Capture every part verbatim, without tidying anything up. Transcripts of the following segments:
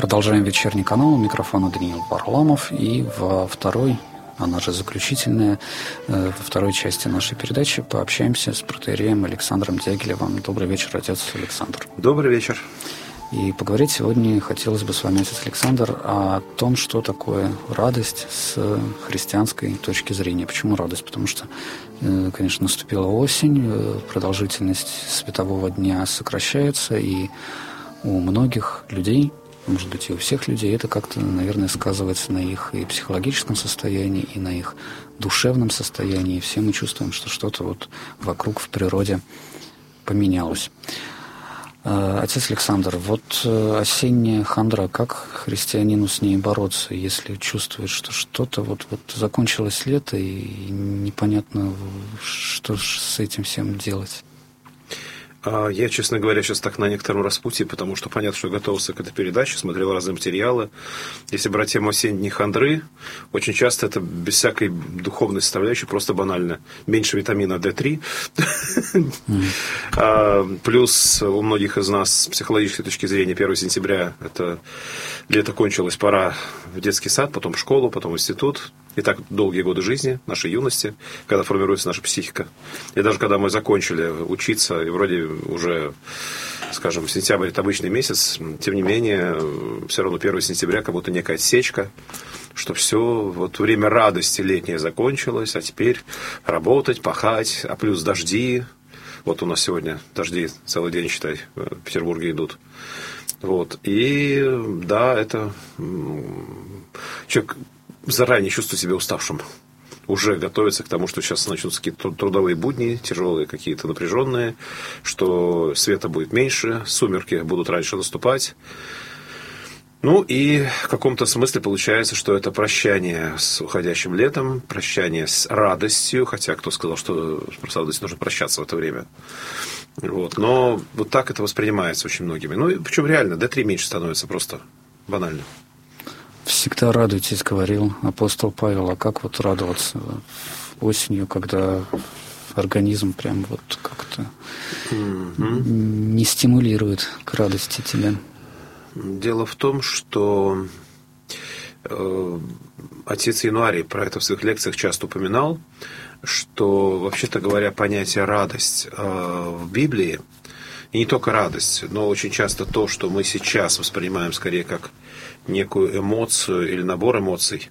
Продолжаем вечерний канал. У микрофона Даниил Варламов. И во второй, она же заключительная, во второй части нашей передачи пообщаемся с протоиереем Александром Дягилевым. Добрый вечер, отец Александр. Добрый вечер. И поговорить сегодня хотелось бы с вами, отец Александр, о том, что такое радость с христианской точки зрения. Почему радость? Потому что, конечно, наступила осень, продолжительность светового дня сокращается, и у многих людей, может быть, и у всех людей, это как-то, наверное, сказывается на их и психологическом состоянии, и на их душевном состоянии. И все мы чувствуем, что что-то вот вокруг в природе поменялось. Отец Александр, вот осенняя хандра, как христианину с ней бороться, если чувствует, что что-то вот, вот закончилось лето, и непонятно, что с этим всем делать? Я, честно говоря, сейчас так на некотором распутье, потому что понятно, что готовился к этой передаче, смотрел разные материалы. Если брать тему осенней хандры, очень часто это без всякой духовной составляющей, просто банально. Меньше витамина дэ три. Плюс у многих из нас с психологической точки зрения первого сентября это лето кончилось, пора в детский сад, потом в школу, потом в институт. И так долгие годы жизни, нашей юности, когда формируется наша психика. И даже когда мы закончили учиться, и вроде уже, скажем, сентябрь – это обычный месяц, тем не менее, все равно первого сентября как будто некая отсечка, что все, вот время радости летнее закончилось, а теперь работать, пахать, а плюс дожди. Вот у нас сегодня дожди целый день, считай, в Петербурге идут. Вот. И да, это человек заранее чувствует себя уставшим. Уже готовится к тому, что сейчас начнутся какие-то трудовые будни, тяжелые, какие-то напряженные, что света будет меньше, сумерки будут раньше наступать. Ну и в каком-то смысле получается, что это прощание с уходящим летом, прощание с радостью, хотя кто сказал, что с радостью нужно прощаться в это время. Вот. Но вот так это воспринимается очень многими. Ну и причем реально, дэ три меньше становится просто банально. Всегда радуйтесь, говорил апостол Павел. А как вот радоваться осенью, когда организм прям вот как-то mm-hmm. не стимулирует к радости тебя? Дело в том, что э, отец Януарий про это в своих лекциях часто упоминал, что, вообще-то говоря, понятие «радость» э, в Библии, и не только радость, но очень часто то, что мы сейчас воспринимаем скорее как некую эмоцию или набор эмоций,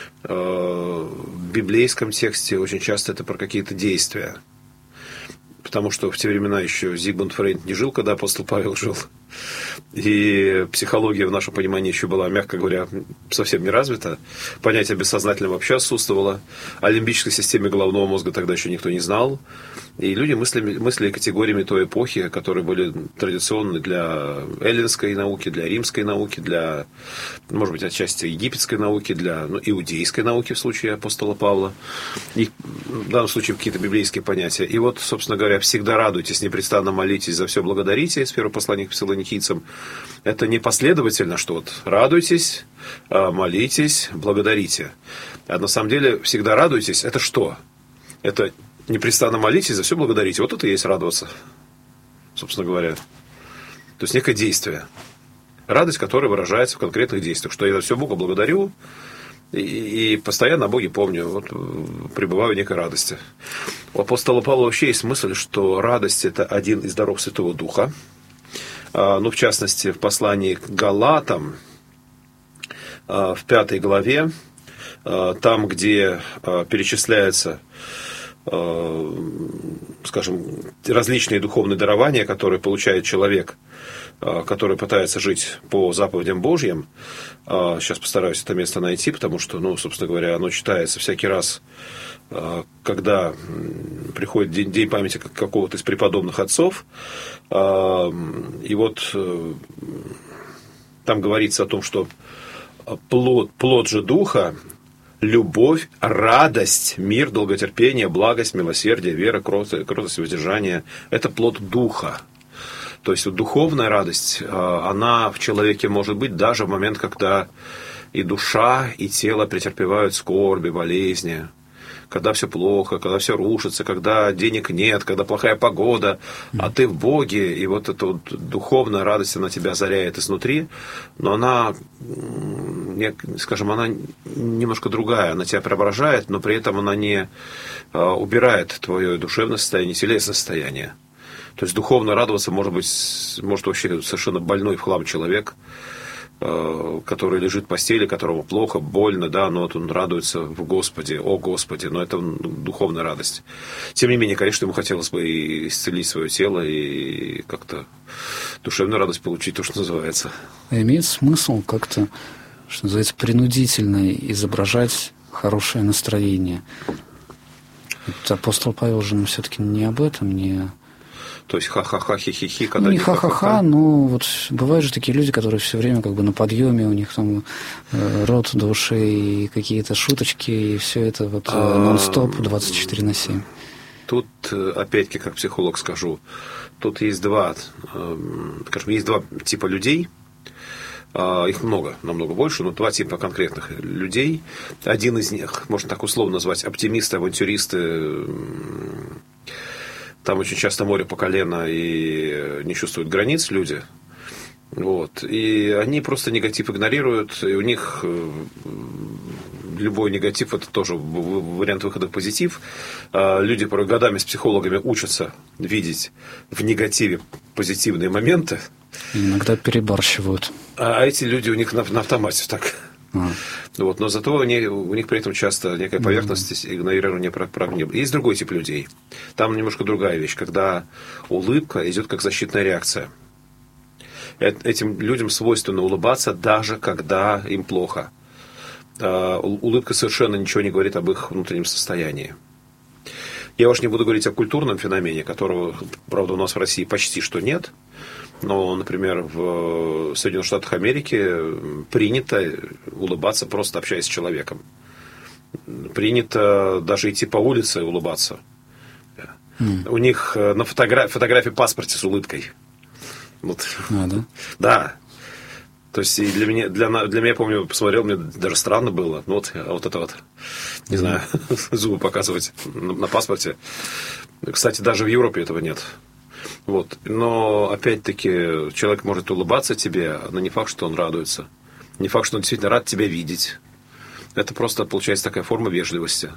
в библейском тексте очень часто это про какие-то действия. Потому что в те времена еще Зигмунд Фрейд не жил, когда апостол Павел жил. И психология в нашем понимании еще была, мягко говоря, совсем не развита. Понятие бессознательного вообще отсутствовало. О лимбической системе головного мозга тогда еще никто не знал. И люди мыслили, мыслили категориями той эпохи, которые были традиционны для эллинской науки, для римской науки, для, может быть, отчасти египетской науки, для ну, иудейской науки в случае апостола Павла. И в данном случае какие-то библейские понятия. И вот, собственно говоря, всегда радуйтесь, непрестанно молитесь, за все благодарите, с первого послания к Фессалоникийцам. Это не последовательно, что вот радуйтесь, молитесь, благодарите. А на самом деле всегда радуйтесь. Это что? Это непрестанно молитесь, за все благодарите. Вот это и есть радоваться, собственно говоря. То есть некое действие. Радость, которая выражается в конкретных действиях. Что я за все Бога благодарю и, и постоянно о Боге помню. Вот пребываю в некой радости. У апостола Павла вообще есть мысль, что радость – это один из даров Святого Духа. Ну, в частности, в послании к Галатам, в пятой главе, там, где перечисляется, скажем, различные духовные дарования, которые получает человек, который пытается жить по заповедям Божьим. Сейчас постараюсь это место найти, потому что, ну, собственно говоря, оно читается всякий раз, когда приходит день, день памяти какого-то из преподобных отцов. И вот там говорится о том, что плод, плод же Духа – любовь, радость, мир, долготерпение, благость, милосердие, вера, кротость, воздержание – это плод Духа. То есть вот духовная радость, она в человеке может быть даже в момент, когда и душа, и тело претерпевают скорби, болезни, когда все плохо, когда все рушится, когда денег нет, когда плохая погода, а ты в Боге, и вот эта вот духовная радость, она тебя озаряет изнутри, но она, скажем, она немножко другая, она тебя преображает, но при этом она не убирает твое душевное состояние, телесное состояние. То есть духовно радоваться может быть, может вообще совершенно больной в хлам человек, который лежит в постели, которому плохо, больно, да, но вот он радуется в Господе, о Господе, но это духовная радость. Тем не менее, конечно, ему хотелось бы и исцелить свое тело, и как-то душевную радость получить, то, что называется. А имеет смысл как-то, что называется, принудительно изображать хорошее настроение? Вот апостол Павел же все-таки не об этом, не... То есть ха-ха-ха, хи-хи-хи, когда ну, не не ха-ха-ха, ха-ха-ха. но вот бывают же такие люди, которые все время как бы на подъеме, у них там э, рот до ушей, и какие-то шуточки, и все это вот э, нон-стоп двадцать четыре на семь. Тут, опять-таки, как психолог скажу, тут есть два, э, скажем, есть два типа людей. Их много, намного больше, но два типа конкретных людей. Один из них, можно так условно назвать, оптимисты, авантюристы. Там очень часто море по колено и не чувствуют границ люди. Вот. И они просто негатив игнорируют, и у них любой негатив – это тоже вариант выхода в позитив. Люди порой годами с психологами учатся видеть в негативе позитивные моменты. Иногда перебарщивают. А эти люди у них на, на автомате так. А. Вот, но зато у них, у них при этом часто некая поверхность mm-hmm. игнорирования проблем. Есть другой тип людей. Там немножко другая вещь, когда улыбка идет как защитная реакция. Этим людям свойственно улыбаться, даже когда им плохо. Улыбка совершенно ничего не говорит об их внутреннем состоянии. Я уж не буду говорить о культурном феномене, которого, правда, у нас в России почти что нет. Но, например, в Соединенных Штатах Америки принято улыбаться, просто общаясь с человеком. Принято даже идти по улице и улыбаться. Mm. У них на фотографии, фотографии в паспорте с улыбкой. Вот. А, да? Да. То есть и для меня, для, для меня, я помню, посмотрел, мне даже странно было. Ну, вот, вот это вот, не mm. знаю, зубы показывать на, на паспорте. Кстати, даже в Европе этого нет. Вот. Но, опять-таки, человек может улыбаться тебе, но не факт, что он радуется. Не факт, что он действительно рад тебя видеть. Это просто, получается, такая форма вежливости.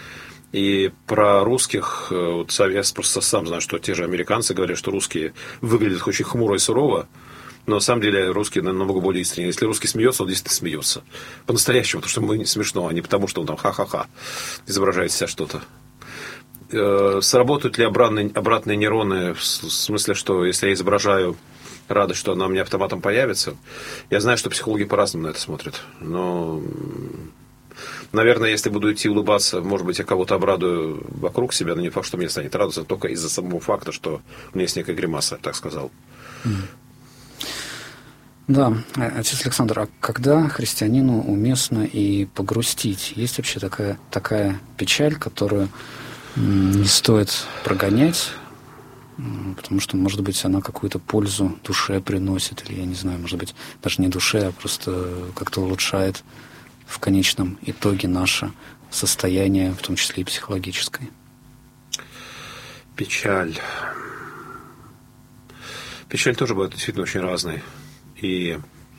И про русских, вот я просто сам знаю, что те же американцы говорят, что русские выглядят очень хмуро и сурово, но на самом деле русские намного более искренне. Если русский смеется, он действительно смеется. По-настоящему, потому что ему не смешно, а не потому, что он там ха-ха-ха изображает себя что-то. Сработают ли обратные, обратные нейроны, в смысле, что если я изображаю радость, что она у меня автоматом появится? Я знаю, что психологи по-разному на это смотрят. Но, наверное, если буду идти улыбаться, может быть, я кого-то обрадую вокруг себя, но не факт, что мне станет радостно только из-за самого факта, что у меня есть некая гримаса, так сказал. Да, отец Александр, а когда христианину уместно и погрустить? Есть вообще такая, такая печаль, которую не стоит прогонять, потому что, может быть, она какую-то пользу душе приносит, или, я не знаю, может быть, даже не душе, а просто как-то улучшает в конечном итоге наше состояние, в том числе и психологическое. Печаль. Печаль тоже бывает действительно очень разной. И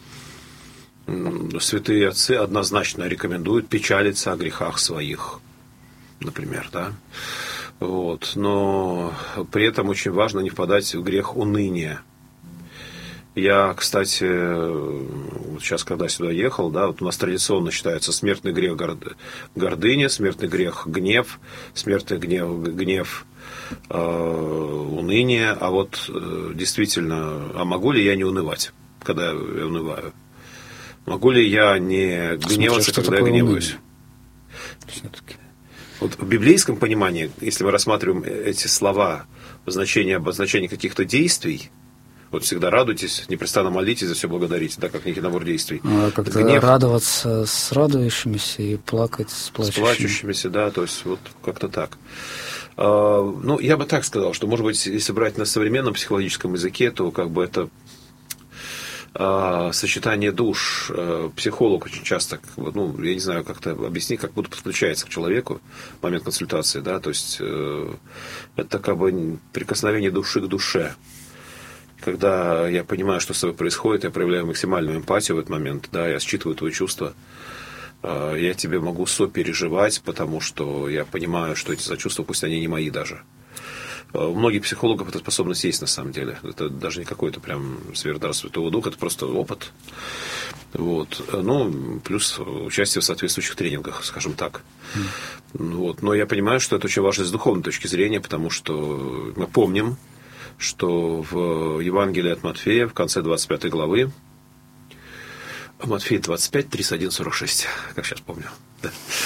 святые отцы однозначно рекомендуют печалиться о грехах своих. Например, да. Вот. Но при этом очень важно не впадать в грех уныния. Я, кстати, сейчас, когда сюда ехал, да, вот у нас традиционно считается смертный грех гордыня, смертный грех гнев, смертный гнев, гнев э, уныние. А вот э, действительно, а могу ли я не унывать, когда я унываю? Могу ли я не гневаться, Смотря, когда я гневаюсь? Все-таки. Вот в библейском понимании, если мы рассматриваем эти слова в значении обозначения каких-то действий, вот всегда радуйтесь, непрестанно молитесь, за все благодарите, да, как некий набор действий. А как-то гнев, радоваться с радующимися и плакать с плачущими. С плачущимися, да, то есть вот как-то так. А, ну, я бы так сказал, что, может быть, если брать на современном психологическом языке, то как бы это сочетание душ. Психолог очень часто, ну, я не знаю, как-то объяснить, как будто подключается к человеку в момент консультации, да, то есть это как бы прикосновение души к душе. Когда я понимаю, что с тобой происходит, я проявляю максимальную эмпатию в этот момент, да, я считываю твои чувства, я тебе могу сопереживать, потому что я понимаю, что эти чувства, пусть они не мои даже. У многих психологов эта способность есть на самом деле. Это даже не какой-то прям сверхдар Святого Духа, это просто опыт. Вот. Ну, плюс участие в соответствующих тренингах, скажем так. Mm. Вот. Но я понимаю, что это очень важно с духовной точки зрения, потому что мы помним, что в Евангелии от Матфея, в конце двадцать пятой главы, Матфея двадцать пять, тридцать один, сорок шесть, как сейчас помню, да.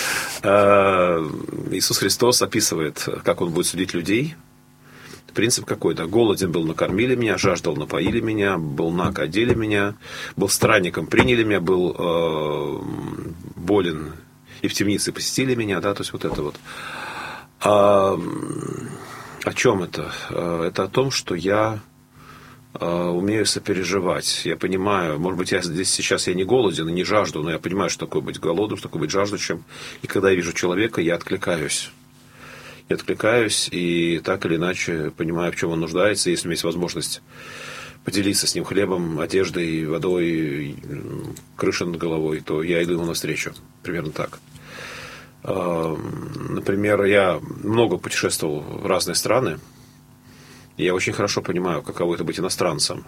Иисус Христос описывает, как Он будет судить людей. Принцип какой-то. Голоден был, накормили меня, жаждал, напоили меня, был наг, одели меня, был странником, приняли меня, был э, болен и в темнице посетили меня, да, то есть вот это вот. А, о чем это? Это о том, что я э, умею сопереживать. Я понимаю, может быть, я здесь сейчас я не голоден и не жажду, но я понимаю, что такое быть голодным, что такое быть жаждущим. И когда я вижу человека, я откликаюсь. Я откликаюсь и так или иначе понимаю, в чем он нуждается. Если у меня есть возможность поделиться с ним хлебом, одеждой, водой, крышей над головой, то я иду ему навстречу. Примерно так. Например, я много путешествовал в разные страны. И я очень хорошо понимаю, каково это быть иностранцем.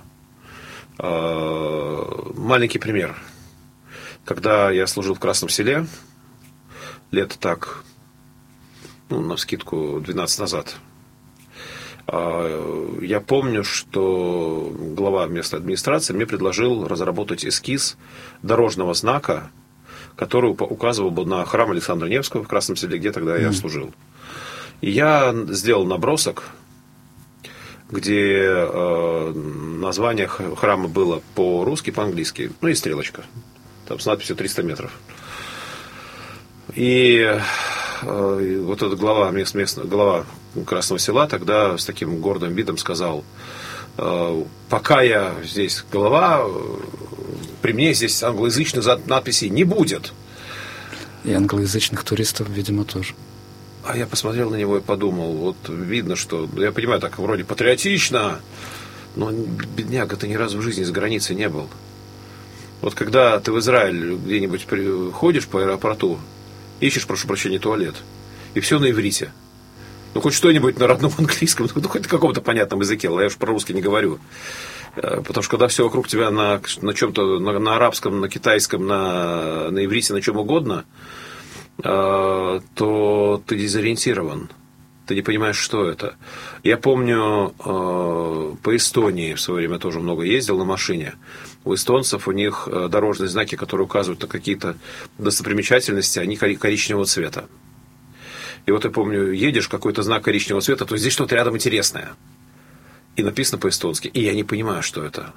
Маленький пример. Когда я служил в Красном Селе, лет так... ну, навскидку, двенадцать назад. Я помню, что глава местной администрации мне предложил разработать эскиз дорожного знака, который указывал бы на храм Александра Невского в Красном Селе, где тогда я служил. И я сделал набросок, где название храма было по-русски, по-английски, ну и стрелочка, там с надписью триста метров. И вот эта глава, мест, мест, глава Красного Села тогда с таким гордым видом сказал: пока я здесь глава, при мне здесь англоязычных надписей не будет. И англоязычных туристов, видимо, тоже. А я посмотрел на него и подумал, вот видно, что, я понимаю, так вроде патриотично, но бедняга, ты ни разу в жизни за границей не был. Вот когда ты в Израиль где-нибудь ходишь по аэропорту, ищешь, прошу прощения, туалет, и все на иврите. Ну, хоть что-нибудь на родном английском, ну, хоть на каком-то понятном языке, я уж про-русски не говорю. Потому что когда все вокруг тебя на, на чем-то, на, на арабском, на китайском, на, на иврите, на чем угодно, то ты дезориентирован. Ты не понимаешь, что это. Я помню, по Эстонии в свое время тоже много ездил на машине. У эстонцев у них дорожные знаки, которые указывают на какие-то достопримечательности, они коричневого цвета. И вот я помню, едешь, какой-то знак коричневого цвета, то здесь что-то рядом интересное. И написано по-эстонски. И я не понимаю, что это.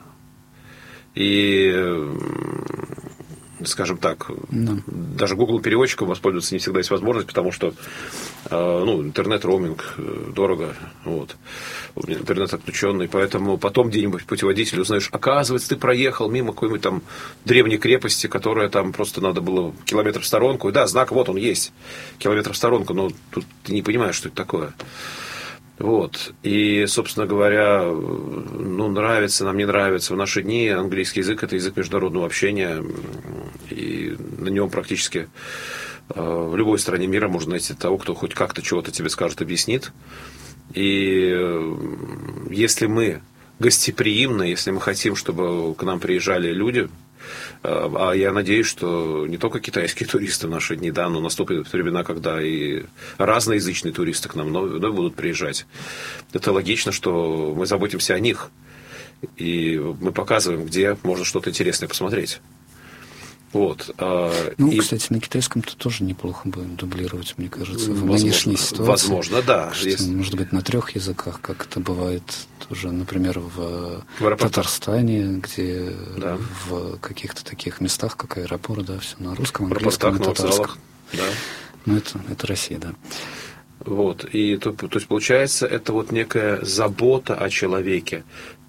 И, скажем так, no. даже Google переводчиком воспользоваться не всегда есть возможность, потому что ну, интернет-роуминг дорого. Вот. Интернет отключенный. Поэтому потом где-нибудь путеводитель узнаешь, оказывается, ты проехал мимо какой-нибудь там древней крепости, которая там просто надо было километр в сторонку. И да, знак вот он есть. Километр в сторонку, но тут ты не понимаешь, что это такое. Вот. И, собственно говоря, ну, нравится нам, не нравится. В наши дни английский язык – это язык международного общения. И на нем практически в любой стране мира можно найти того, кто хоть как-то чего-то тебе скажет, объяснит. И если мы гостеприимны, если мы хотим, чтобы к нам приезжали люди, а я надеюсь, что не только китайские туристы в наши дни, да, но наступят времена, когда и разноязычные туристы к нам вновь будут приезжать. Это логично, что мы заботимся о них, и мы показываем, где можно что-то интересное посмотреть. Вот. Ну, и... кстати, на китайском-то тоже неплохо бы дублировать, мне кажется, в возможно, нынешней ситуации. Возможно, да. Что, Есть... Может быть, на трех языках, как это бывает тоже, например, в, в Татарстане, где да. в каких-то таких местах, как аэропорт, да, все на русском, английском, на татарском. Да. Ну, это, это Россия, да. Вот. И то, то есть, получается, это вот некая забота о человеке.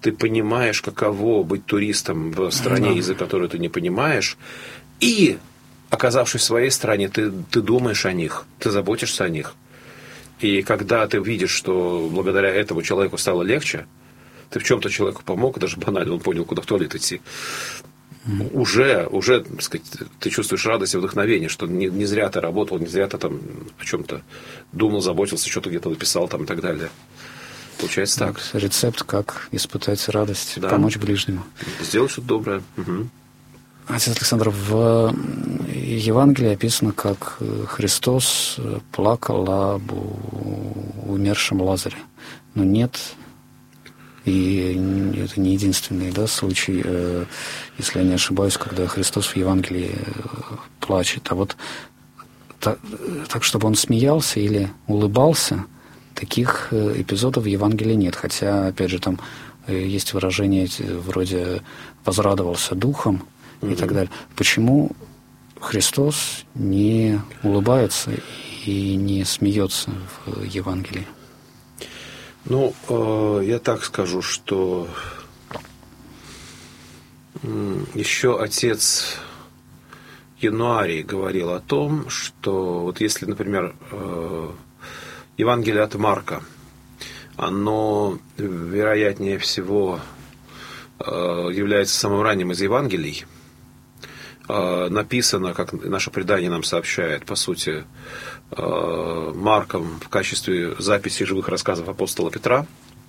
ты понимаешь, каково быть туристом в стране, да. язык которой ты не понимаешь, и, оказавшись в своей стране, ты, ты думаешь о них, ты заботишься о них. И когда ты видишь, что благодаря этому человеку стало легче, ты в чем-то человеку помог, даже банально, он понял, куда в туалет идти, mm-hmm. уже, уже, так сказать, ты чувствуешь радость и вдохновение, что не, не зря ты работал, не зря ты там о чем-то думал, заботился, что-то где-то написал там и так далее. Получается так. так. Рецепт, как испытать радость, да. помочь ближнему. Сделать что-то доброе. Угу. Отец Александр, в Евангелии описано, как Христос плакал об умершем Лазаре. Но нет, и это не единственный да, случай, если я не ошибаюсь, когда Христос в Евангелии плачет. А вот так, так чтобы он смеялся или улыбался, таких эпизодов в Евангелии нет. Хотя, опять же, там есть выражение вроде «возрадовался духом», и так далее. Почему Христос не улыбается и не смеется в Евангелии? Ну, э, я так скажу, что э, еще отец Януарий говорил о том, что вот если, например, э, Евангелие от Марка, оно, вероятнее всего, э, является самым ранним из Евангелий, написано, как наше предание нам сообщает, по сути, Марком в качестве записи живых рассказов апостола Петра.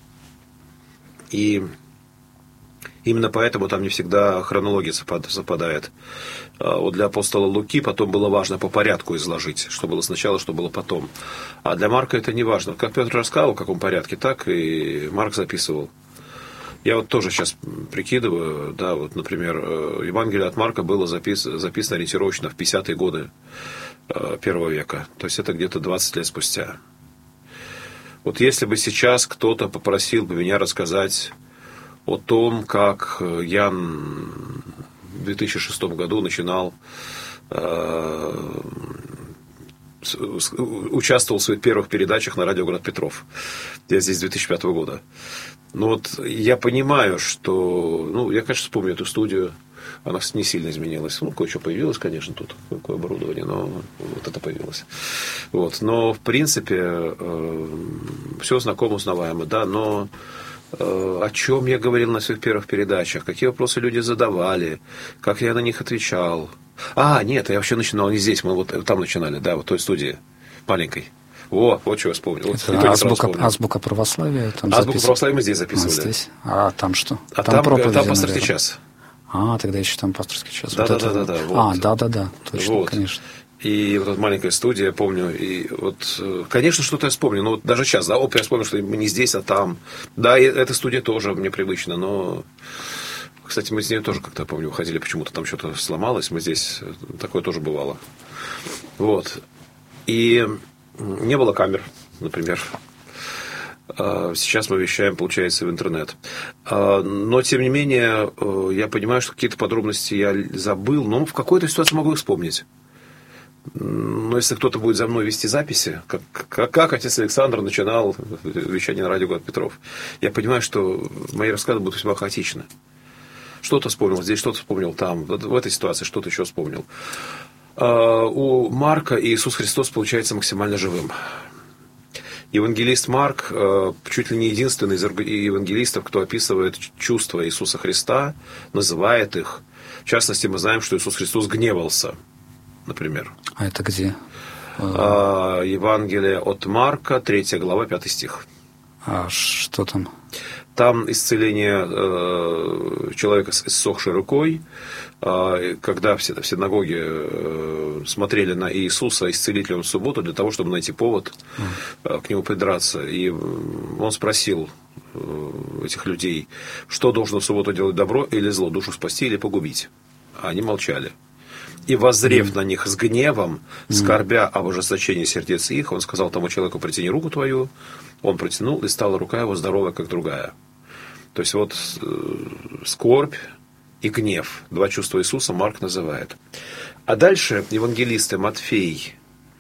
И именно поэтому там не всегда хронология совпадает. Вот для апостола Луки потом было важно по порядку изложить, что было сначала, что было потом. А для Марка это не важно. Как Петр рассказывал, в каком порядке, так и Марк записывал. Я вот тоже сейчас прикидываю, да, вот, например, Евангелие от Марка было записано, записано ориентировочно в пятидесятые годы первого века. То есть это где-то двадцать лет спустя. Вот если бы сейчас кто-то попросил бы меня рассказать о том, как Ян в две тысячи шестом году начинал, э, участвовал в своих первых передачах на радио «Град Петров». Я здесь с две тысячи пятого года. Ну вот я понимаю, что... Ну, я, конечно, вспомню эту студию. Она не сильно изменилась. Ну, кое-что появилось, конечно, тут. Какое оборудование, но вот это появилось. Вот. Но, в принципе, э, все знакомо, узнаваемо, да. Но э, о чем я говорил на своих первых передачах, какие вопросы люди задавали, как я на них отвечал. А, нет, я вообще начинал не здесь, мы вот там начинали, да, вот в той студии маленькой. О, вот что я вспомнил. Вот, азбука, азбука православия. Там азбука православия мы здесь записывали. А, здесь? А там что? А там, там, там пасторский час. А, тогда еще там пасторский час. Да, вот да, да, да, да. Вот. А, да, да, да, точно, вот. Конечно. И вот эта маленькая студия, я помню, и вот, конечно, что-то я вспомню, но вот даже сейчас, да, оп, я вспомнил, что мы не здесь, а там. Да, и эта студия тоже мне привычна, но, кстати, мы с ней тоже как-то, помню, уходили, почему-то там что-то сломалось, мы здесь, такое тоже бывало. Вот. И не было камер, например. Сейчас мы вещаем, получается, в интернет. Но, тем не менее, я понимаю, что какие-то подробности я забыл, но в какой-то ситуации могу их вспомнить. Но если кто-то будет за мной вести записи, как, как, как отец Александр начинал вещание на радио «Град Петров», я понимаю, что мои рассказы будут весьма хаотичны. Что-то вспомнил здесь, что-то вспомнил там, в этой ситуации что-то еще вспомнил. У Марка Иисус Христос получается максимально живым. Евангелист Марк чуть ли не единственный из евангелистов, кто описывает чувства Иисуса Христа, называет их. В частности, мы знаем, что Иисус Христос гневался, например. А это где? Евангелие от Марка, третья глава, пятый стих. А что там? Там исцеление э, человека с иссохшей рукой, э, когда в синагоге э, смотрели на Иисуса, исцелителя в субботу, для того, чтобы найти повод э, к нему придраться. И он спросил э, этих людей, что должно в субботу делать, добро или зло, душу спасти или погубить. А они молчали. И, воззрев mm. на них с гневом, скорбя об ожесточении сердец их, он сказал тому человеку: протяни руку твою. Он протянул, и стала рука его здоровая, как другая. То есть вот э, скорбь и гнев, два чувства Иисуса Марк называет. А дальше евангелисты Матфей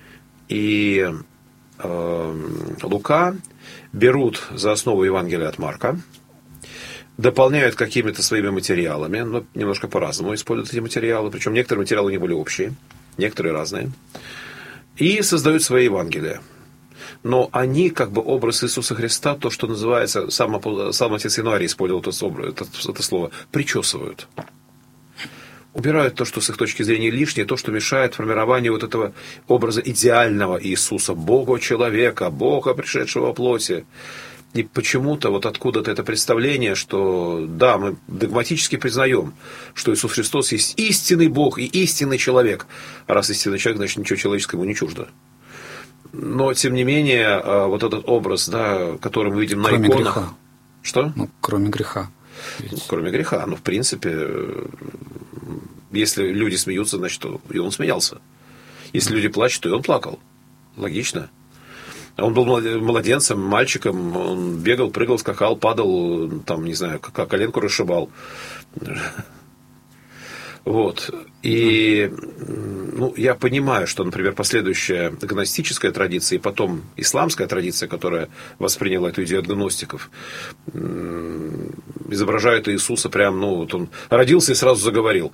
и э, Лука берут за основу Евангелия от Марка, дополняют какими-то своими материалами, но немножко по-разному используют эти материалы, причем некоторые материалы не были общие, некоторые разные, и создают свои Евангелия. Но они, как бы образ Иисуса Христа, то, что называется, сам, сам отец Януарий использовал это, это, это слово, причесывают. Убирают то, что с их точки зрения лишнее, то, что мешает формированию вот этого образа идеального Иисуса, Бога-человека, Бога, пришедшего во плоти. И почему-то вот откуда-то это представление, что да, мы догматически признаем, что Иисус Христос есть истинный Бог и истинный человек. А раз истинный человек, значит, ничего человеческого ему не чуждо. Но, тем не менее, вот этот образ, да, который мы видим на кроме иконах... Греха. Что? Ну, кроме греха. Ну, кроме греха. Ну, в принципе, если люди смеются, значит, и он смеялся. Если люди плачут, то и он плакал. Логично. Он был младенцем, мальчиком, он бегал, прыгал, скакал, падал, там, не знаю, как коленку расшибал. Вот. И ну, я понимаю, что, например, последующая гностическая традиция и потом исламская традиция, которая восприняла эту идею от гностиков, изображают Иисуса прям, ну, вот он родился и сразу заговорил.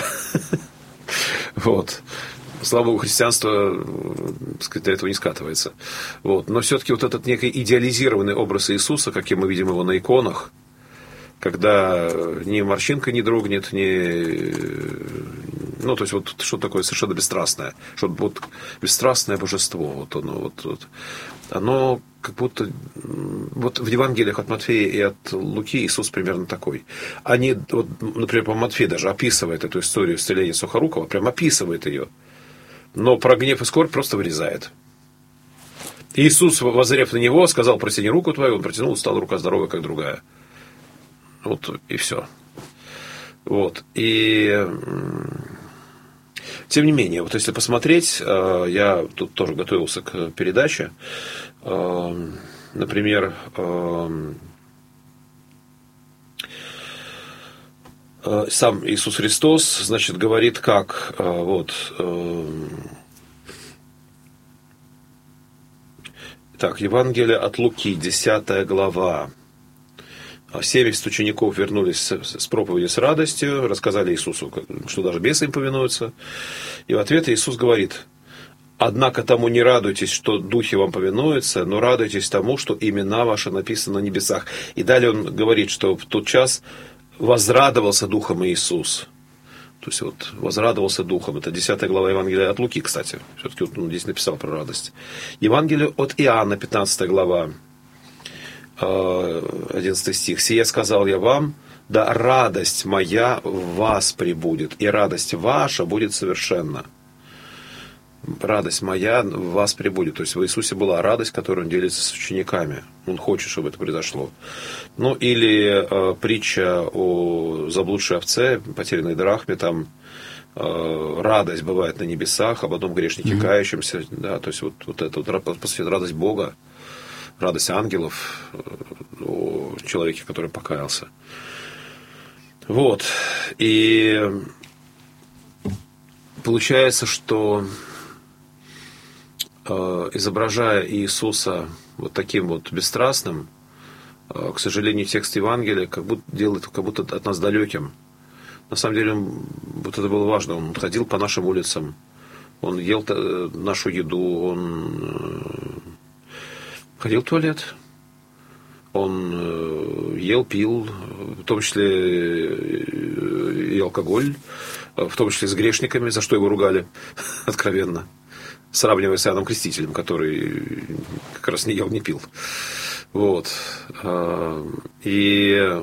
Вот. Слава Богу, христианство, так сказать, до этого не скатывается. Вот. Но все-таки вот этот некий идеализированный образ Иисуса, каким мы видим его на иконах, когда ни морщинка не дрогнет, ни... Ну, то есть, вот что такое совершенно бесстрастное. Что вот бесстрастное божество. Вот оно, вот, вот. Оно как будто... Вот в Евангелиях от Матфея и от Луки Иисус примерно такой. Они, вот, например, по Матфею даже описывает эту историю исцеления Сухорукова, прям описывает ее. Но про гнев и скорбь просто вырезает. Иисус, воззрев на него, сказал: протяни руку твою. Он протянул, стала рука здоровая, как другая. Вот и все. Вот. И тем не менее, вот если посмотреть, я тут тоже готовился к передаче. Например, сам Иисус Христос, значит, говорит как, вот, так, Евангелие от Луки, десятая глава. семьдесят учеников вернулись с проповеди с радостью, рассказали Иисусу, что даже бесы им повинуются. И в ответ Иисус говорит: однако тому не радуйтесь, что духи вам повинуются, но радуйтесь тому, что имена ваши написаны на небесах. И далее он говорит, что в тот час возрадовался духом Иисус. То есть вот возрадовался духом. Это десятая глава Евангелия от Луки, кстати. Все-таки вот он здесь написал про радость. Евангелие от Иоанна, пятнадцатая глава. одиннадцатый стих. «Сие сказал я вам, да радость моя в вас пребудет, и радость ваша будет совершенна». Радость моя в вас пребудет. То есть в Иисусе была радость, которую он делится с учениками. Он хочет, чтобы это произошло. Ну или э, притча о заблудшей овце, потерянной драхме, там э, радость бывает на небесах, об одном грешнике mm-hmm. кающемся. Да, то есть вот, вот это вот, по сути, радость Бога, радость ангелов о человеке, который покаялся. Вот. И получается, что э, изображая Иисуса вот таким вот бесстрастным, э, к сожалению, текст Евангелия как будто делает как будто от нас далеким. На самом деле, вот это было важно. Он ходил по нашим улицам, он ел нашу еду, он ходил в туалет, он ел, пил, в том числе и алкоголь, в том числе с грешниками, за что его ругали откровенно, сравнивая с Иоанном Крестителем, который как раз не ел, не пил. Вот. И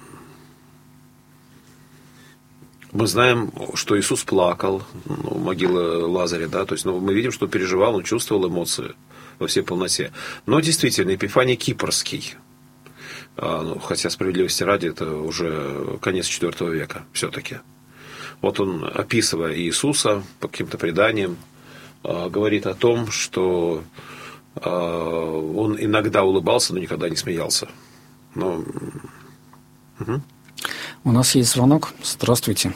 мы знаем, что Иисус плакал, ну, могила Лазаря, да, то есть ну, мы видим, что он переживал, он чувствовал эмоции во всей полноте. Но действительно, Епифаний Кипрский, а, ну, хотя справедливости ради, это уже конец четвёртого века все-таки. Вот он, описывая Иисуса по каким-то преданиям, а, говорит о том, что а, он иногда улыбался, но никогда не смеялся. Но... Угу. У нас есть звонок. Здравствуйте.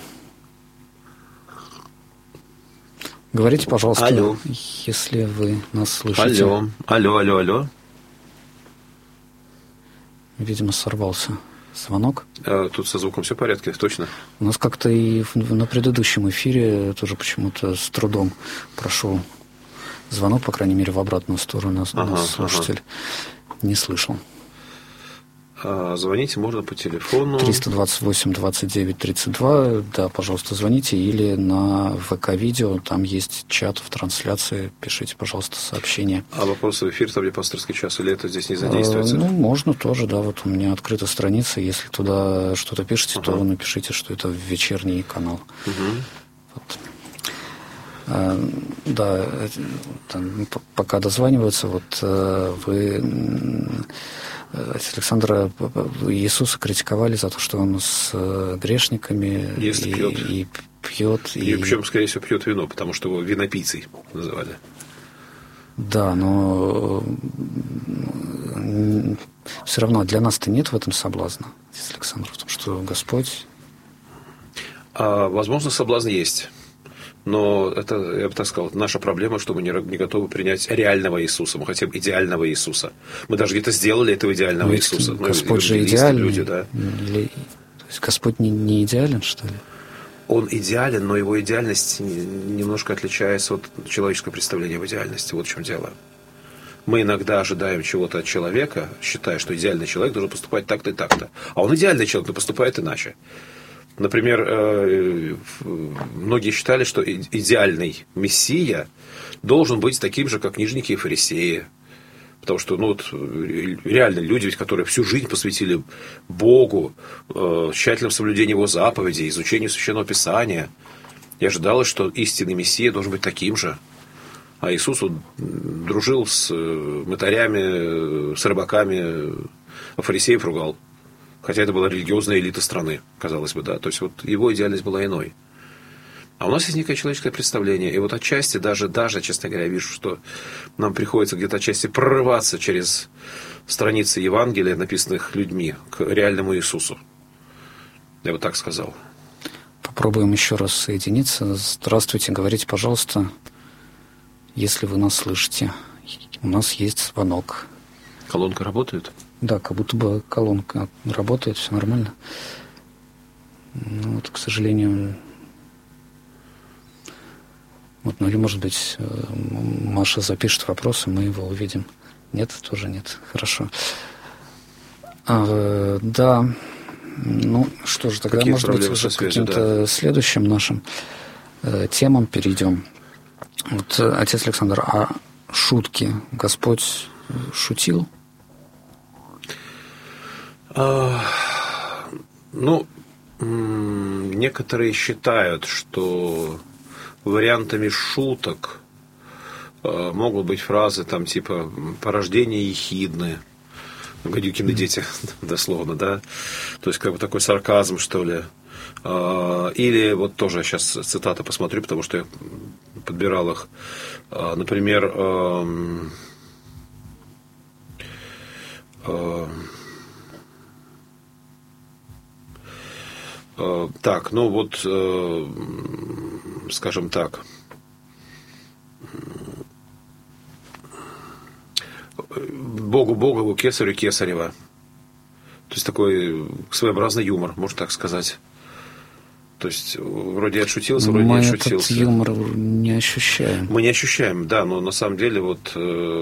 Говорите, пожалуйста, алло. Если вы нас слышите. Алло, алло, алло, алло. Видимо, сорвался Звонок? Тут со звуком все в порядке, точно? У нас как-то и на предыдущем эфире тоже почему-то с трудом прошел звонок, по крайней мере, в обратную сторону. Нас, ага, нас слушатель ага. не слышал. А, звоните можно по телефону. триста двадцать восемь двадцать девять тридцать два. Да, пожалуйста, звоните. Или на ВК-видео, там есть чат в трансляции. Пишите, пожалуйста, сообщения. А вопросы в эфир, там где пасторский час, или это здесь не задействуется? А, ну, можно тоже, да. Вот у меня открыта страница. Если туда что-то пишете, ага. то напишите, что это вечерний канал. Угу. Вот. А, да, там, пока дозваниваются, вот вы... Александра Иисуса критиковали за то, что он с грешниками Ест и, пьет. и пьет. И, и причем, скорее всего, пьет вино, потому что его винопийцей называли. Да, но все равно для нас-то нет в этом соблазна, Александр, в том, что Господь... А, возможно, соблазн есть. Но это, я бы так сказал, наша проблема, что мы не, не готовы принять реального Иисуса. Мы хотим идеального Иисуса. Мы даже где-то сделали этого идеального но Иисуса. Господь ну, же идеальный. Люди, да. Или, то есть Господь не, не идеален, что ли? Он идеален, но его идеальность немножко отличается от человеческого представления в идеальности. Вот в чем дело. Мы иногда ожидаем чего-то от человека, считая, что идеальный человек должен поступать так-то и так-то. А он идеальный человек, но поступает иначе. Например, многие считали, что идеальный мессия должен быть таким же, как книжники и фарисеи. Потому что ну, вот, реально люди, ведь, которые всю жизнь посвятили Богу, тщательному соблюдению Его заповедей, изучению Священного Писания, и ожидалось, что истинный мессия должен быть таким же. А Иисус вот, дружил с мытарями, с рыбаками, а фарисеев ругал. Хотя это была религиозная элита страны, казалось бы, да. То есть вот его идеальность была иной. А у нас есть некое человеческое представление. И вот отчасти, даже, даже, честно говоря, я вижу, что нам приходится где-то отчасти прорываться через страницы Евангелия, написанных людьми, к реальному Иисусу. Я бы так сказал. Попробуем еще раз соединиться. Здравствуйте, говорите, пожалуйста, если вы нас слышите. У нас есть звонок. Колонка работает? Да, как будто бы колонка работает, все нормально. Ну, вот, к сожалению... Вот, ну, или, может быть, Маша запишет вопрос, и мы его увидим. Нет, тоже нет. Хорошо. А, да. Ну, что же, тогда, какие может быть, уже к каким-то да. следующим нашим э, темам перейдем. Вот, отец Александр, а шутки Господь шутил? А, ну, некоторые считают, что вариантами шуток а, могут быть фразы там типа «порождение ехидны», гадюкины дети, дословно, да, то есть как бы такой сарказм, что ли. А, или вот тоже сейчас цитаты посмотрю, потому что я подбирал их. А, например, а, а, так, ну вот, скажем так, Богу Богову, кесарю Кесарева. То есть такой своеобразный юмор, можно так сказать. То есть вроде отшутился, вроде мы не отшутился. Мы этот юмор не ощущаем. Мы не ощущаем, да, но на самом деле вот...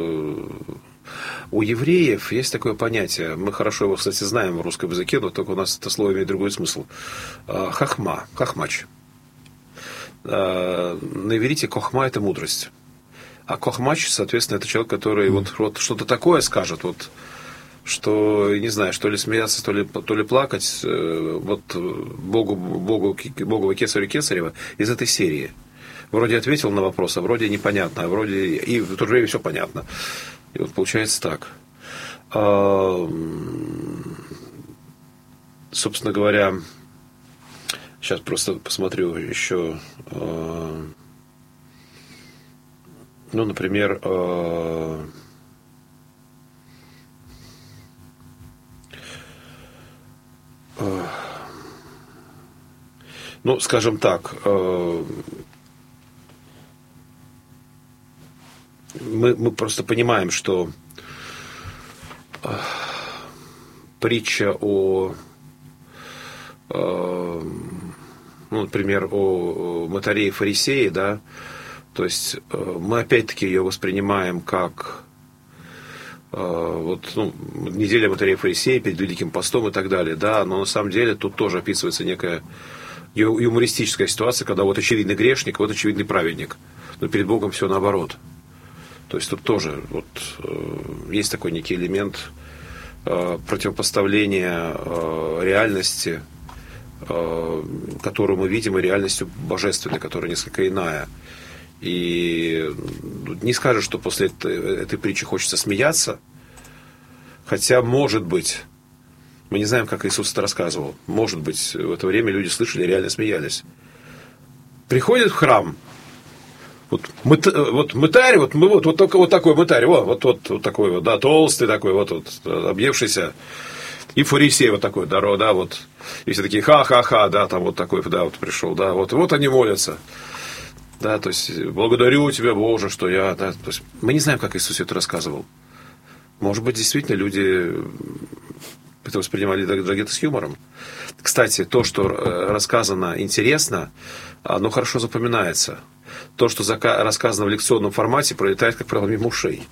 У евреев есть такое понятие, мы хорошо его, кстати, знаем в русском языке, но только у нас это слово имеет другой смысл. Хахма, хахмач. На иврите кохма – это мудрость. А кохмач, соответственно, это человек, который mm. вот, вот что-то такое скажет, вот, что, не знаю, что ли смеяться, то ли, то ли плакать, вот Богу, Богу, Богову Кесарю Кесарева из этой серии. Вроде ответил на вопрос, а вроде непонятно, а вроде и в то же время все понятно. И вот получается так. А, собственно говоря, сейчас просто посмотрю еще. А, ну, например, а, а, ну, скажем так, а, Мы, мы просто понимаем, что э, притча о ну, например, о Матарее Фарисее, да, то есть мы опять-таки ее воспринимаем как вот, ну, неделя Матарее Фарисея перед Великим постом и так далее, да, но на самом деле тут тоже описывается некая юмористическая ситуация, когда вот очевидный грешник, вот очевидный праведник, но перед Богом все наоборот. То есть тут тоже вот, есть такой некий элемент противопоставления реальности, которую мы видим, и реальностью божественной, которая несколько иная. И не скажешь, что после этой, этой притчи хочется смеяться, хотя, может быть, мы не знаем, как Иисус это рассказывал, может быть, в это время люди слышали и реально смеялись. Приходят в храм, вот, мыт, вот мытарь, вот, вот, вот, вот, вот такой мытарь, вот, вот, вот, вот такой вот, да, толстый такой, вот, вот, объевшийся, и фарисей вот такой, да, да, вот, и все такие, ха-ха-ха, да, там вот такой, да, вот пришел, да, вот, вот они молятся. Да, то есть, благодарю тебя, Боже, что я... Да, то есть, мы не знаем, как Иисус это рассказывал. Может быть, действительно, люди это воспринимали где-то с юмором. Кстати, то, что рассказано интересно, оно хорошо запоминается. То, что рассказано в лекционном формате, пролетает, как правило, мимо ушей.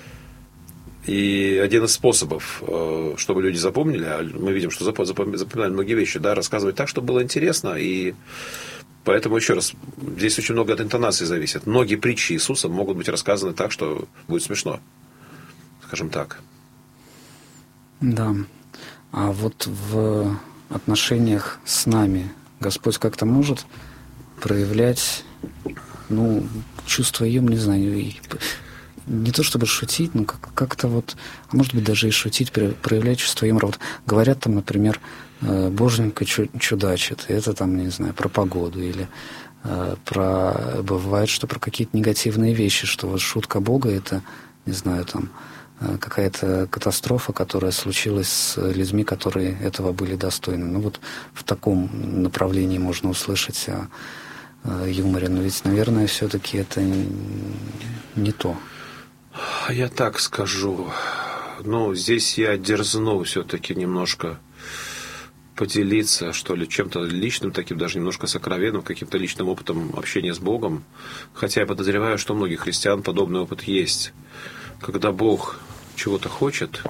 И один из способов, чтобы люди запомнили, а мы видим, что запоминали многие вещи, да, рассказывать так, чтобы было интересно. И поэтому, еще раз, здесь очень много от интонации зависит. Многие притчи Иисуса могут быть рассказаны так, что будет смешно. Скажем так. Да. А вот в отношениях с нами Господь как-то может проявлять, ну, чувство юмора, не знаю, не то чтобы шутить, но как- как-то вот, а может быть даже и шутить, проявлять чувство юмора. Вот говорят там, например, Боженька чудачит, и это там, не знаю, про погоду, или э, про... бывает, что про какие-то негативные вещи, что вот шутка Бога — это, не знаю, там э, какая-то катастрофа, которая случилась с людьми, которые этого были достойны. Ну вот в таком направлении можно услышать о, о юморе, но ведь, наверное, все-таки это не, не то. Я так скажу. Ну, здесь я дерзну все-таки немножко поделиться, что ли, чем-то личным, таким даже немножко сокровенным, каким-то личным опытом общения с Богом. Хотя я подозреваю, что у многих христиан подобный опыт есть. Когда Бог чего-то хочет,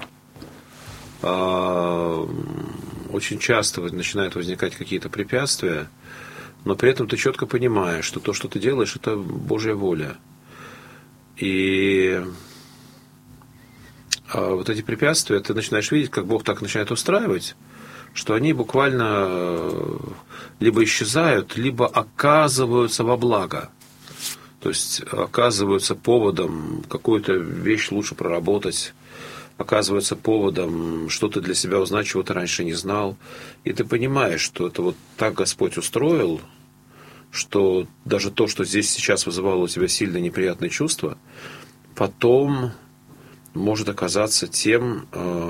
очень часто начинают возникать какие-то препятствия, но при этом ты четко понимаешь, что то, что ты делаешь, это Божья воля. И вот эти препятствия ты начинаешь видеть, как Бог так начинает устраивать, что они буквально либо исчезают, либо оказываются во благо. То есть оказываются поводом какую-то вещь лучше проработать, оказываются поводом что-то для себя узнать, чего ты раньше не знал. И ты понимаешь, что это вот так Господь устроил, что даже то, что здесь сейчас вызывало у тебя сильные неприятные чувства, потом может оказаться тем,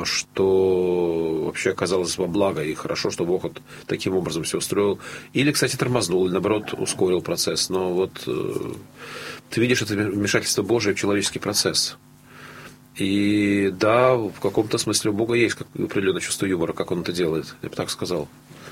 что вообще оказалось во благо, и хорошо, что Бог вот таким образом все устроил. Или, кстати, тормознул, или, наоборот, ускорил процесс. Но вот ты видишь это вмешательство Божие в человеческий процесс. И да, в каком-то смысле у Бога есть определенное чувство юмора, как Он это делает, я бы так сказал.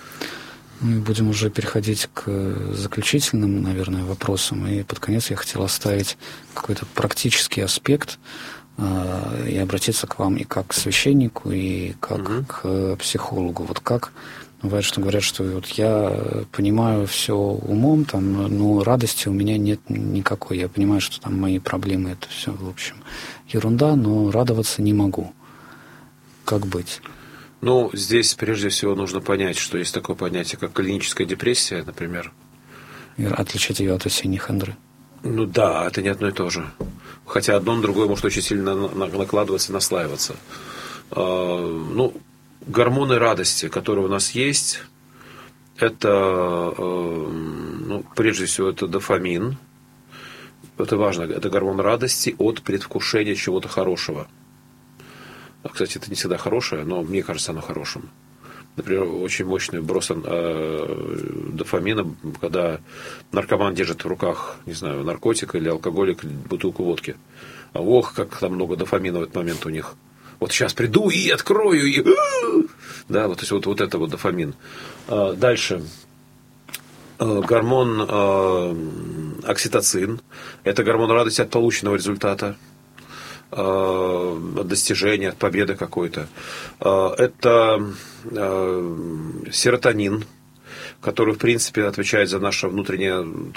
Мы будем уже переходить к заключительным, наверное, вопросам. И под конец я хотел оставить какой-то практический аспект и обратиться к вам и как к священнику, и как угу. к психологу. Вот как бывает, что говорят, что вот я понимаю все умом, там, но радости у меня нет никакой. Я понимаю, что там мои проблемы — это все, в общем, ерунда, но радоваться не могу. Как быть? Ну, здесь прежде всего нужно понять, что есть такое понятие, как клиническая депрессия, например. И отличать ее от осенней хандры. Ну да, это не одно и то же. Хотя одно на другое может очень сильно накладываться и наслаиваться. Ну, гормоны радости, которые у нас есть, это, ну, прежде всего, это дофамин. Это важно, это гормон радости от предвкушения чего-то хорошего. Кстати, это не всегда хорошее, но мне кажется, оно хорошим. Например, очень мощный брос э, дофамина, когда наркоман держит в руках, не знаю, наркотик или алкоголик, бутылку водки. А ох, как там много дофамина в этот момент у них. Вот сейчас приду и открою, и... Да, вот, то есть вот, вот это вот дофамин. Дальше. Гормон окситоцин. Это гормон радости от полученного результата, от достижения, от победы какой-то. Это серотонин, который, в принципе, отвечает за наше внутреннее